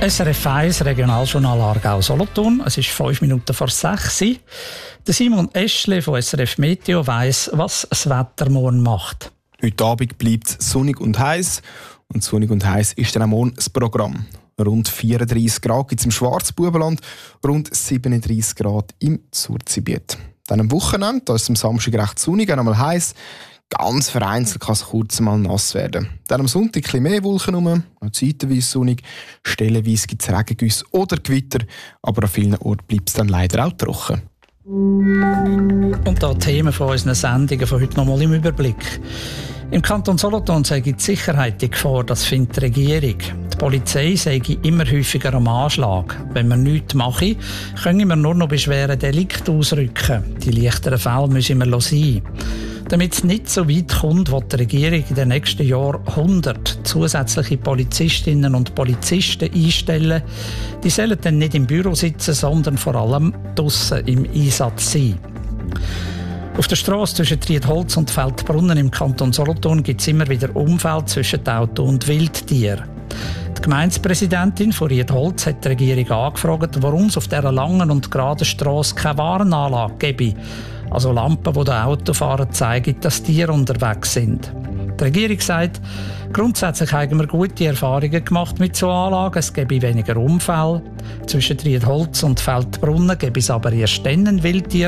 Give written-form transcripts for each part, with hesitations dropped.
SRF 1 Regionaljournal Aargau-Solothurn. Es ist 5 Minuten vor 6 Uhr. Der Simon Eschle von SRF Meteo weiss, was das Wetter morgen macht. Heute Abend bleibt es sonnig und heiß. Und sonnig und heiß ist dann am Morgen das Programm. Rund 34 Grad gibt es im Schwarzbubenland, rund 37 Grad im Surzibiet. Dann am Wochenende, da ist es am Samstag recht sonnig, einmal heiß. Ganz vereinzelt kann es kurz mal nass werden. Dann am Sonntag ein bisschen mehr Wolken rum, zeitweise sonnig, stellenweise gibt es Regengüsse oder Gewitter, aber an vielen Orten bleibt es dann leider auch trocken. Und da die Themen von unseren Sendungen von heute noch mal im Überblick. Im Kanton Solothurn sei die Sicherheit die Gefahr, das findet die Regierung. Die Polizei sei immer häufiger am Anschlag. Wenn man nichts mache, können wir nur noch bei schweren Delikten ausrücken. Die leichteren Fälle müssen wir sein. Damit es nicht so weit kommt, wird die Regierung in den nächsten Jahren 100 zusätzliche Polizistinnen und Polizisten einstellen. Die sollen dann nicht im Büro sitzen, sondern vor allem draussen im Einsatz sein. Auf der Strasse zwischen Riedholz und Feldbrunnen im Kanton Solothurn gibt es immer wieder Unfälle zwischen Auto und Wildtier. Die Gemeindepräsidentin von Riedholz hat die Regierung angefragt, warum es auf dieser langen und geraden Strasse keine Warnanlage gebe. Also Lampen, die den Autofahrern zeigen, dass Tiere unterwegs sind. Die Regierung sagt, grundsätzlich haben wir gute Erfahrungen gemacht mit so Anlagen. Es gebe weniger Unfälle. Zwischen Riedholz und Feldbrunnen gebe es aber erst dann eine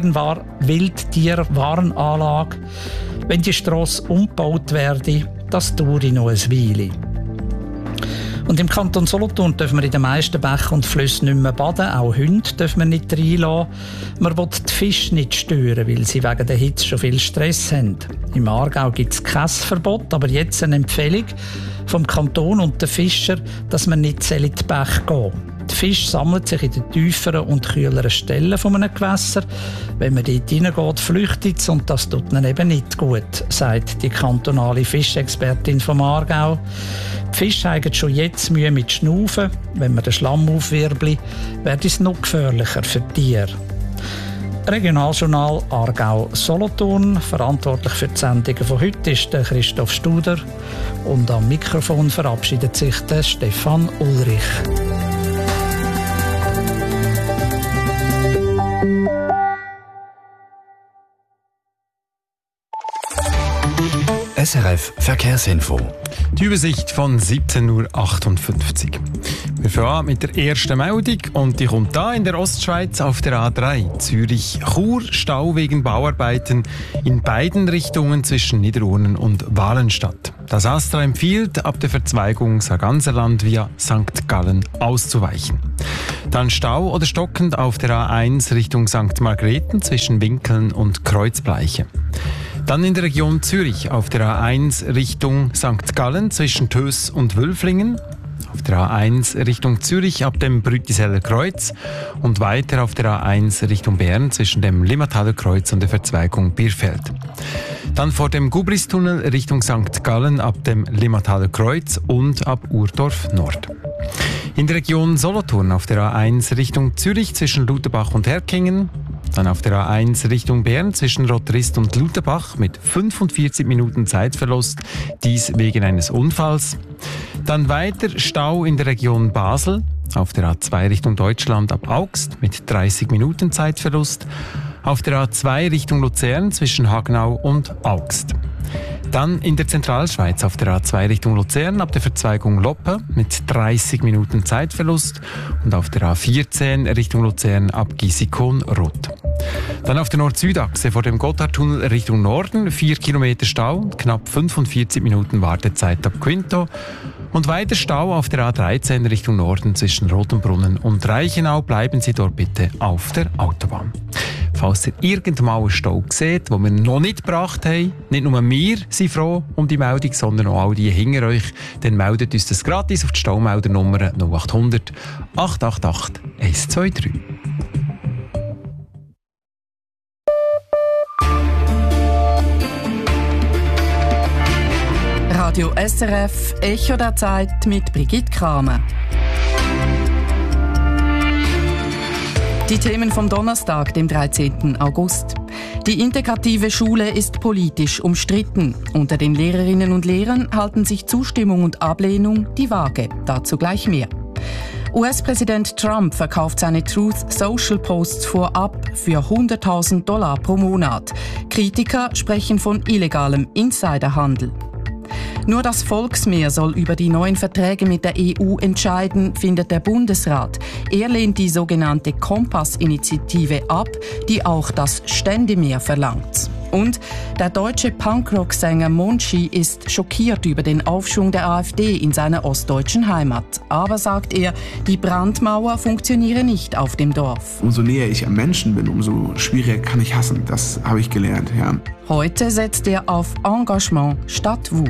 Wildtierwarnanlage, wenn die Strasse umgebaut werde. Das dauert noch eine Weile. Und im Kanton Solothurn dürfen wir in den meisten Bächen und Flüssen nicht mehr baden. Auch Hunde dürfen wir nicht reinlassen. Man will die Fische nicht stören, weil sie wegen der Hitze schon viel Stress haben. Im Aargau gibt es kein Verbot, aber jetzt eine Empfehlung vom Kanton und den Fischern, dass man nicht in die Bäche gehen. Die Fische sammeln sich in den tieferen und kühleren Stellen von einem Gewässer. Wenn man dort hineingeht, flüchtet es und das tut ihnen eben nicht gut, sagt die kantonale Fischexpertin vom Aargau. Die Fische haben schon jetzt Mühe mit Schnaufen. Wenn man den Schlamm aufwirbelt, wird es noch gefährlicher für die Tiere. Regionaljournal Aargau-Solothurn. Verantwortlich für die Sendungen von heute ist der Christoph Studer. Und am Mikrofon verabschiedet sich der Stefan Ulrich. SRF Verkehrsinfo. Die Übersicht von 17:58 Uhr. Wir fangen mit der ersten Meldung und die kommt da in der Ostschweiz auf der A3 Zürich-Chur. Stau wegen Bauarbeiten in beiden Richtungen zwischen Niederurnen und Walenstadt. Das ASTRA empfiehlt, ab der Verzweigung Sarganserland via St. Gallen auszuweichen. Dann Stau oder stockend auf der A1 Richtung St. Margrethen zwischen Winkeln und Kreuzbleiche. Dann in der Region Zürich auf der A1 Richtung St. Gallen zwischen Töss und Wülflingen. Auf der A1 Richtung Zürich ab dem Brütiseller Kreuz und weiter auf der A1 Richtung Bern zwischen dem Limmataler Kreuz und der Verzweigung Bierfeld. Dann vor dem Gubristunnel Richtung St. Gallen ab dem Limmataler Kreuz und ab Urdorf Nord. In der Region Solothurn auf der A1 Richtung Zürich zwischen Luterbach und Herkingen. Dann auf der A1 Richtung Bern zwischen Rotterist und Luterbach mit 45 Minuten Zeitverlust, dies wegen eines Unfalls. Dann weiter Stau in der Region Basel, auf der A2 Richtung Deutschland ab Augst mit 30 Minuten Zeitverlust. Auf der A2 Richtung Luzern zwischen Hagenau und Augst. Dann in der Zentralschweiz auf der A2 Richtung Luzern ab der Verzweigung Loppe mit 30 Minuten Zeitverlust und auf der A14 Richtung Luzern ab Gisikon-Rot. Dann auf der Nord-Süd-Achse vor dem Gotthardtunnel Richtung Norden 4 Kilometer Stau und knapp 45 Minuten Wartezeit ab Quinto. Und weiter Stau auf der A13 Richtung Norden zwischen Rotenbrunnen und Reichenau. Bleiben Sie dort bitte auf der Autobahn. Falls ihr irgendwann einen Stau seht, den wir noch nicht gebracht haben, nicht nur wir sind froh um die Meldung, sondern auch all die hinter euch, dann meldet uns das gratis auf die Staumeldernummer 0800 888 123. Radio SRF Echo der Zeit mit Brigitte Kramer. Die Themen vom Donnerstag, dem 13. August. Die integrative Schule ist politisch umstritten. Unter den Lehrerinnen und Lehrern halten sich Zustimmung und Ablehnung die Waage. Dazu gleich mehr. US-Präsident Trump verkauft seine Truth Social Posts vorab für $100.000 pro Monat. Kritiker sprechen von illegalem Insiderhandel. Nur das Volksmeer soll über die neuen Verträge mit der EU entscheiden, findet der Bundesrat. Er lehnt die sogenannte Kompass-Initiative ab, die auch das Ständemeer verlangt. Und der deutsche Punkrock-Sänger Monchi ist schockiert über den Aufschwung der AfD in seiner ostdeutschen Heimat. Aber, sagt er, die Brandmauer funktioniere nicht auf dem Dorf. Umso näher ich am Menschen bin, umso schwieriger kann ich hassen. Das habe ich gelernt, ja. Heute setzt er auf Engagement statt Wut.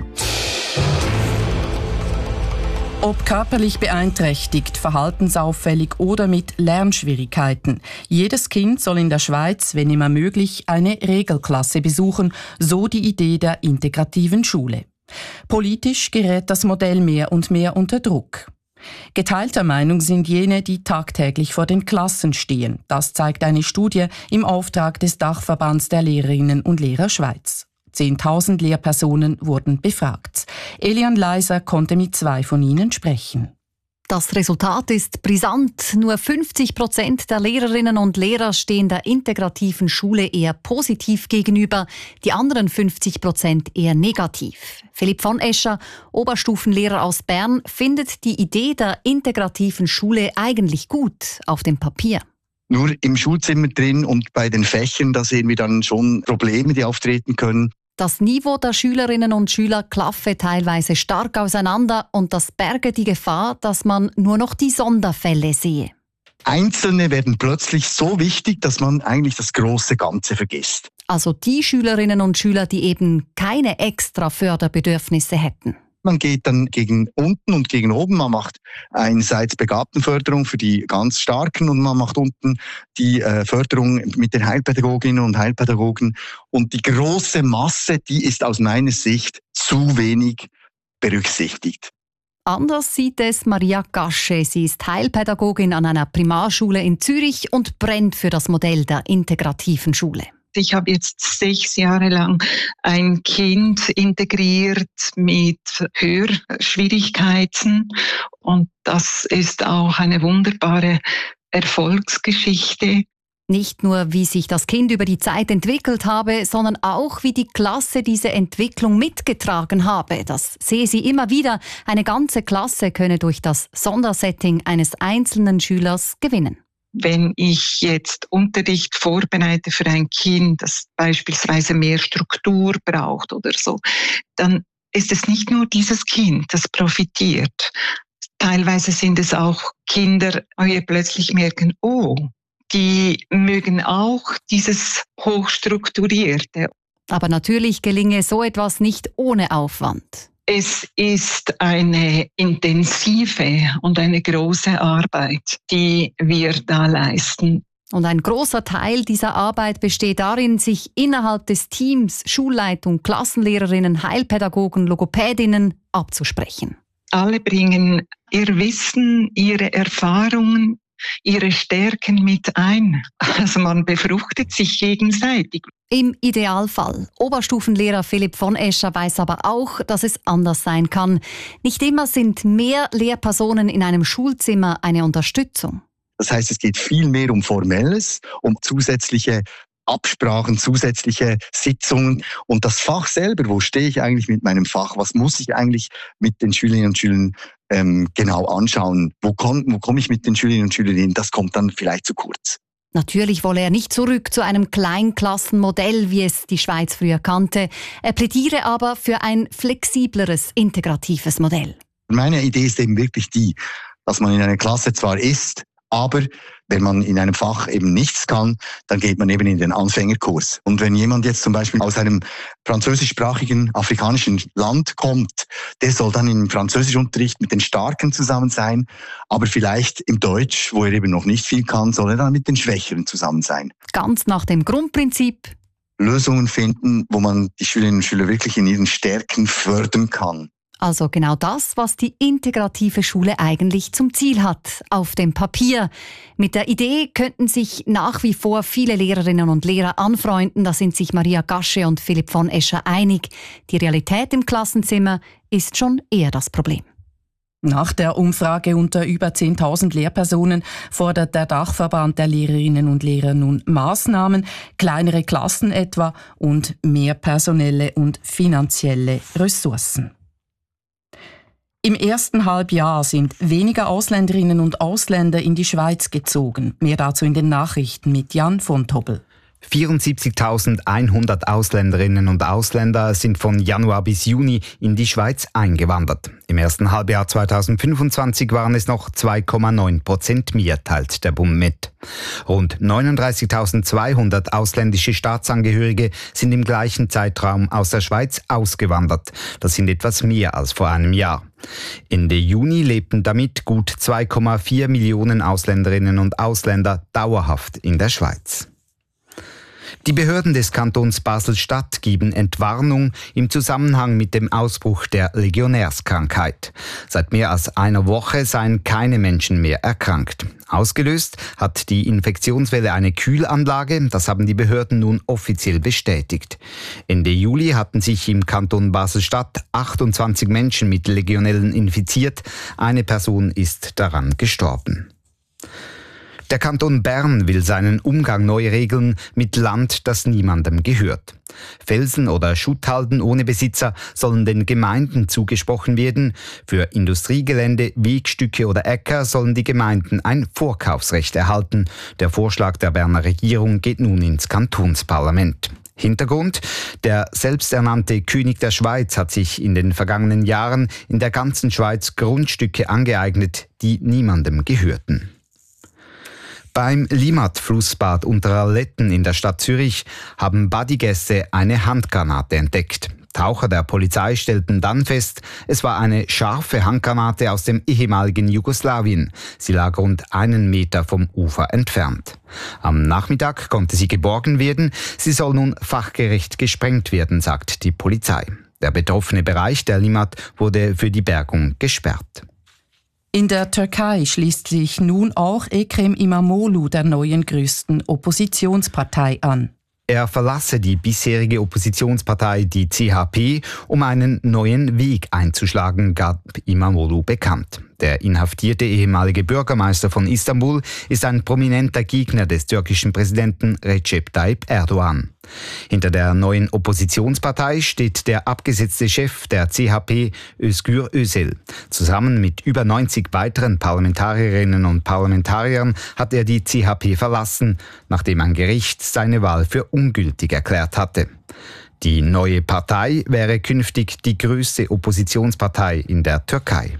Ob körperlich beeinträchtigt, verhaltensauffällig oder mit Lernschwierigkeiten. Jedes Kind soll in der Schweiz, wenn immer möglich, eine Regelklasse besuchen, so die Idee der integrativen Schule. Politisch gerät das Modell mehr und mehr unter Druck. Geteilter Meinung sind jene, die tagtäglich vor den Klassen stehen. Das zeigt eine Studie im Auftrag des Dachverbands der Lehrerinnen und Lehrer Schweiz. 10.000 Lehrpersonen wurden befragt. Elian Leiser konnte mit 2 von ihnen sprechen. Das Resultat ist brisant. Nur 50% der Lehrerinnen und Lehrer stehen der integrativen Schule eher positiv gegenüber, die anderen 50% eher negativ. Philipp von Escher, Oberstufenlehrer aus Bern, findet die Idee der integrativen Schule eigentlich gut auf dem Papier. Nur im Schulzimmer drin und bei den Fächern, da sehen wir dann schon Probleme, die auftreten können. Das Niveau der Schülerinnen und Schüler klaffe teilweise stark auseinander und das berge die Gefahr, dass man nur noch die Sonderfälle sehe. Einzelne werden plötzlich so wichtig, dass man eigentlich das große Ganze vergisst. Also die Schülerinnen und Schüler, die eben keine extra Förderbedürfnisse hätten. Man geht dann gegen unten und gegen oben. Man macht einerseits Begabtenförderung für die ganz Starken und man macht unten die Förderung mit den Heilpädagoginnen und Heilpädagogen. Und die große Masse, die ist aus meiner Sicht zu wenig berücksichtigt. Anders sieht es Maria Gasche. Sie ist Heilpädagogin an einer Primarschule in Zürich und brennt für das Modell der integrativen Schule. Ich habe jetzt 6 Jahre lang ein Kind integriert mit Hörschwierigkeiten und das ist auch eine wunderbare Erfolgsgeschichte. Nicht nur, wie sich das Kind über die Zeit entwickelt habe, sondern auch, wie die Klasse diese Entwicklung mitgetragen habe. Das sehe sie immer wieder. Eine ganze Klasse könne durch das Sondersetting eines einzelnen Schülers gewinnen. Wenn ich jetzt Unterricht vorbereite für ein Kind, das beispielsweise mehr Struktur braucht oder so, dann ist es nicht nur dieses Kind, das profitiert. Teilweise sind es auch Kinder, die plötzlich merken, oh, die mögen auch dieses Hochstrukturierte. Aber natürlich gelinge so etwas nicht ohne Aufwand. Es ist eine intensive und eine große Arbeit, die wir da leisten. Und ein großer Teil dieser Arbeit besteht darin, sich innerhalb des Teams, Schulleitung, Klassenlehrerinnen, Heilpädagogen, Logopädinnen abzusprechen. Alle bringen ihr Wissen, ihre Erfahrungen, ihre Stärken mit ein. Also man befruchtet sich gegenseitig. Im Idealfall. Oberstufenlehrer Philipp von Escher weiß aber auch, dass es anders sein kann. Nicht immer sind mehr Lehrpersonen in einem Schulzimmer eine Unterstützung. Das heißt, es geht viel mehr um Formelles, um zusätzliche Absprachen, zusätzliche Sitzungen und das Fach selber, wo stehe ich eigentlich mit meinem Fach, was muss ich eigentlich mit den Schülerinnen und Schülern genau anschauen, wo komme ich mit den Schülerinnen und Schülern hin, das kommt dann vielleicht zu kurz. Natürlich wolle er nicht zurück zu einem Kleinklassenmodell, wie es die Schweiz früher kannte. Er plädiere aber für ein flexibleres, integratives Modell. Meine Idee ist eben wirklich die, dass man in einer Klasse zwar ist, aber wenn man in einem Fach eben nichts kann, dann geht man eben in den Anfängerkurs. Und wenn jemand jetzt zum Beispiel aus einem französischsprachigen afrikanischen Land kommt, der soll dann im Französischunterricht mit den Starken zusammen sein, aber vielleicht im Deutsch, wo er eben noch nicht viel kann, soll er dann mit den Schwächeren zusammen sein. Ganz nach dem Grundprinzip: Lösungen finden, wo man die Schülerinnen und Schüler wirklich in ihren Stärken fördern kann. Also genau das, was die integrative Schule eigentlich zum Ziel hat, auf dem Papier. Mit der Idee könnten sich nach wie vor viele Lehrerinnen und Lehrer anfreunden, da sind sich Maria Gasche und Philipp von Escher einig. Die Realität im Klassenzimmer ist schon eher das Problem. Nach der Umfrage unter über 10.000 Lehrpersonen fordert der Dachverband der Lehrerinnen und Lehrer nun Maßnahmen, kleinere Klassen etwa und mehr personelle und finanzielle Ressourcen. Im ersten Halbjahr sind weniger Ausländerinnen und Ausländer in die Schweiz gezogen. Mehr dazu in den Nachrichten mit Jan von Tobel. 74.100 Ausländerinnen und Ausländer sind von Januar bis Juni in die Schweiz eingewandert. Im ersten Halbjahr 2025 waren es noch 2,9% mehr, teilt der Bund mit. Rund 39.200 ausländische Staatsangehörige sind im gleichen Zeitraum aus der Schweiz ausgewandert. Das sind etwas mehr als vor einem Jahr. Ende Juni lebten damit gut 2,4 Millionen Ausländerinnen und Ausländer dauerhaft in der Schweiz. Die Behörden des Kantons Basel-Stadt geben Entwarnung im Zusammenhang mit dem Ausbruch der Legionärskrankheit. Seit mehr als einer Woche seien keine Menschen mehr erkrankt. Ausgelöst hat die Infektionswelle eine Kühlanlage, das haben die Behörden nun offiziell bestätigt. Ende Juli hatten sich im Kanton Basel-Stadt 28 Menschen mit Legionellen infiziert. Eine Person ist daran gestorben. Der Kanton Bern will seinen Umgang neu regeln mit Land, das niemandem gehört. Felsen oder Schutthalden ohne Besitzer sollen den Gemeinden zugesprochen werden. Für Industriegelände, Wegstücke oder Äcker sollen die Gemeinden ein Vorkaufsrecht erhalten. Der Vorschlag der Berner Regierung geht nun ins Kantonsparlament. Hintergrund: Der selbsternannte König der Schweiz hat sich in den vergangenen Jahren in der ganzen Schweiz Grundstücke angeeignet, die niemandem gehörten. Beim Limmat-Flussbad Unteralletten in der Stadt Zürich haben Badegäste eine Handgranate entdeckt. Taucher der Polizei stellten dann fest, es war eine scharfe Handgranate aus dem ehemaligen Jugoslawien. Sie lag rund 1 Meter vom Ufer entfernt. Am Nachmittag konnte sie geborgen werden. Sie soll nun fachgerecht gesprengt werden, sagt die Polizei. Der betroffene Bereich der Limmat wurde für die Bergung gesperrt. In der Türkei schließt sich nun auch Ekrem İmamoğlu der neuen größten Oppositionspartei an. Er verlasse die bisherige Oppositionspartei, die CHP, um einen neuen Weg einzuschlagen, gab İmamoğlu bekannt. Der inhaftierte ehemalige Bürgermeister von Istanbul ist ein prominenter Gegner des türkischen Präsidenten Recep Tayyip Erdogan. Hinter der neuen Oppositionspartei steht der abgesetzte Chef der CHP, Özgür Özel. Zusammen mit über 90 weiteren Parlamentarierinnen und Parlamentariern hat er die CHP verlassen, nachdem ein Gericht seine Wahl für ungültig erklärt hatte. Die neue Partei wäre künftig die größte Oppositionspartei in der Türkei.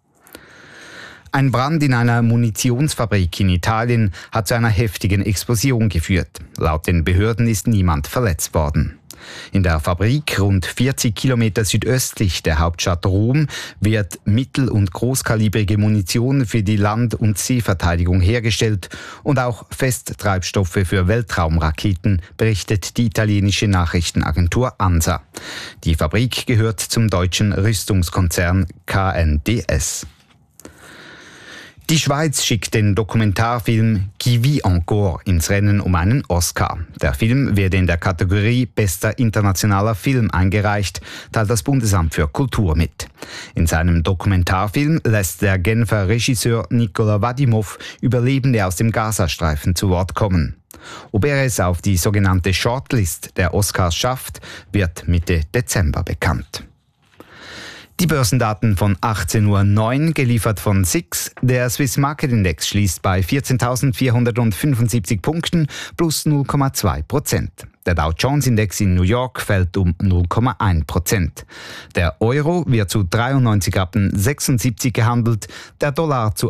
Ein Brand in einer Munitionsfabrik in Italien hat zu einer heftigen Explosion geführt. Laut den Behörden ist niemand verletzt worden. In der Fabrik, rund 40 Kilometer südöstlich der Hauptstadt Rom, wird mittel- und großkalibrige Munition für die Land- und Seeverteidigung hergestellt und auch Festtreibstoffe für Weltraumraketen, berichtet die italienische Nachrichtenagentur ANSA. Die Fabrik gehört zum deutschen Rüstungskonzern KNDS. Die Schweiz schickt den Dokumentarfilm Qui vit encore ins Rennen um einen Oscar. Der Film werde in der Kategorie Bester internationaler Film eingereicht, teilt das Bundesamt für Kultur mit. In seinem Dokumentarfilm lässt der Genfer Regisseur Nikola Vadimov Überlebende aus dem Gazastreifen zu Wort kommen. Ob er es auf die sogenannte Shortlist der Oscars schafft, wird Mitte Dezember bekannt. Die Börsendaten von 18.09 Uhr, geliefert von SIX. Der Swiss Market Index schließt bei 14.475 Punkten plus 0,2%. Der Dow Jones Index in New York fällt um 0,1%. Der Euro wird zu 93,76 gehandelt, der Dollar zu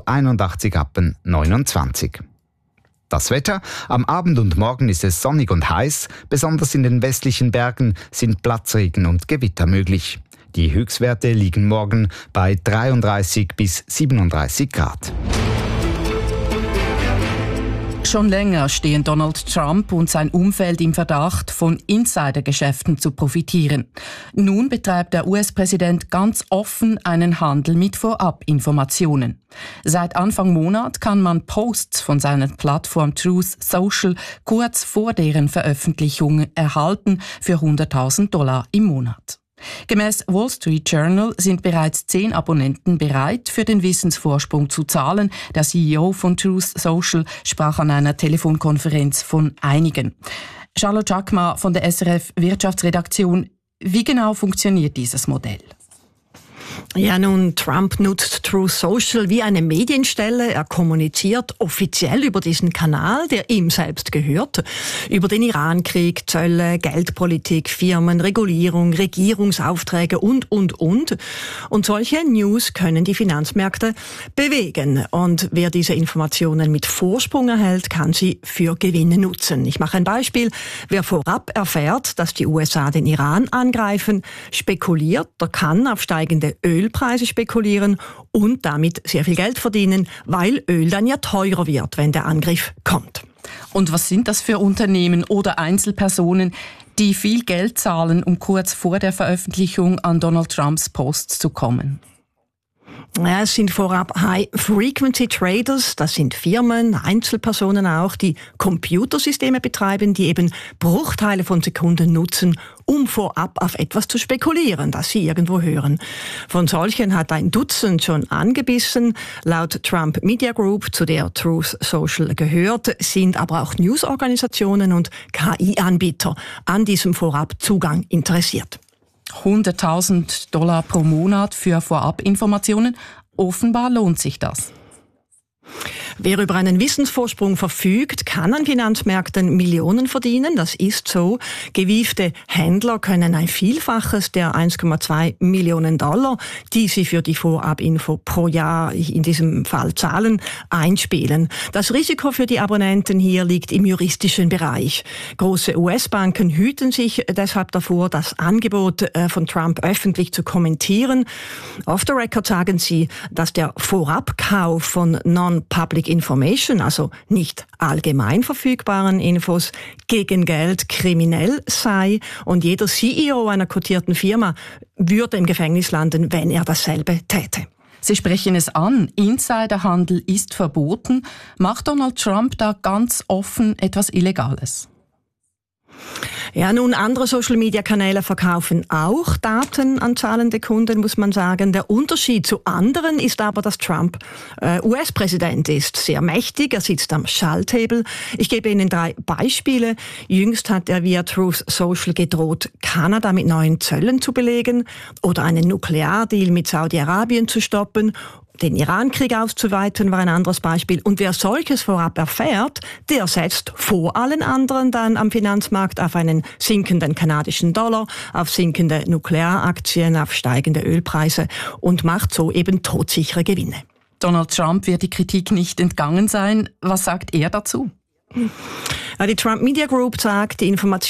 81,29. Das Wetter: Am Abend und Morgen ist es sonnig und heiß. Besonders in den westlichen Bergen sind Platzregen und Gewitter möglich. Die Höchstwerte liegen morgen bei 33 bis 37 Grad. Schon länger stehen Donald Trump und sein Umfeld im Verdacht, von Insidergeschäften zu profitieren. Nun betreibt der US-Präsident ganz offen einen Handel mit Vorabinformationen. Seit Anfang Monat kann man Posts von seiner Plattform Truth Social kurz vor deren Veröffentlichung erhalten für $100.000 im Monat. Gemäss Wall Street Journal sind bereits 10 Abonnenten bereit, für den Wissensvorsprung zu zahlen. Der CEO von Truth Social sprach an einer Telefonkonferenz von einigen. Charlotte Jacquemart von der SRF Wirtschaftsredaktion. Wie genau funktioniert dieses Modell? Ja, nun, Trump nutzt Truth Social wie eine Medienstelle. Er kommuniziert offiziell über diesen Kanal, der ihm selbst gehört, über den Irankrieg, Zölle, Geldpolitik, Firmen, Regulierung, Regierungsaufträge und. Und solche News können die Finanzmärkte bewegen. Und wer diese Informationen mit Vorsprung erhält, kann sie für Gewinne nutzen. Ich mache ein Beispiel. Wer vorab erfährt, dass die USA den Iran angreifen, spekuliert, der kann auf steigende Ölpreise spekulieren und damit sehr viel Geld verdienen, weil Öl dann ja teurer wird, wenn der Angriff kommt. Und was sind das für Unternehmen oder Einzelpersonen, die viel Geld zahlen, um kurz vor der Veröffentlichung an Donald Trumps Posts zu kommen? Ja, es sind vorab High-Frequency-Traders, das sind Firmen, Einzelpersonen auch, die Computersysteme betreiben, die eben Bruchteile von Sekunden nutzen, um vorab auf etwas zu spekulieren, das sie irgendwo hören. Von solchen hat ein Dutzend schon angebissen. Laut Trump Media Group, zu der Truth Social gehört, sind aber auch Newsorganisationen und KI-Anbieter an diesem Vorabzugang interessiert. $100.000 pro Monat für Vorabinformationen. Offenbar lohnt sich das. Wer über einen Wissensvorsprung verfügt, kann an Finanzmärkten Millionen verdienen. Das ist so. Gewiefte Händler können ein Vielfaches der $1,2 Millionen, die sie für die Vorabinfo pro Jahr in diesem Fall zahlen, einspielen. Das Risiko für die Abonnenten hier liegt im juristischen Bereich. Große US-Banken hüten sich deshalb davor, das Angebot von Trump öffentlich zu kommentieren. Off the record sagen sie, dass der Vorabkauf von Non-Public Information, also nicht allgemein verfügbaren Infos, gegen Geld kriminell sei und jeder CEO einer kotierten Firma würde im Gefängnis landen, wenn er dasselbe täte. Sie sprechen es an, Insiderhandel ist verboten. Macht Donald Trump da ganz offen etwas Illegales? Ja, nun, andere Social-Media-Kanäle verkaufen auch Daten an zahlende Kunden, muss man sagen. Der Unterschied zu anderen ist aber, dass Trump US-Präsident ist. Sehr mächtig, er sitzt am Schalthebel. Ich gebe Ihnen 3 Beispiele. Jüngst hat er via Truth Social gedroht, Kanada mit neuen Zöllen zu belegen oder einen Nukleardeal mit Saudi-Arabien zu stoppen. Den Irankrieg auszuweiten war ein anderes Beispiel. Und wer solches vorab erfährt, der setzt vor allen anderen dann am Finanzmarkt auf einen sinkenden kanadischen Dollar, auf sinkende Nuklearaktien, auf steigende Ölpreise und macht so eben todsichere Gewinne. Donald Trump wird die Kritik nicht entgangen sein. Was sagt er dazu? Die Trump Media Group sagt, die Information